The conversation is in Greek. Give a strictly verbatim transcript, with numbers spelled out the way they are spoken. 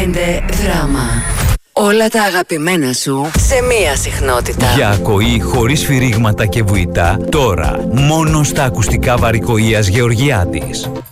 Δράμα. Όλα τα αγαπημένα σου σε μία συχνότητα. Για ακοή χωρίς φυρίγματα και βουητά, τώρα μόνο στα ακουστικά Βαρικοΐας Γεωργιάδης.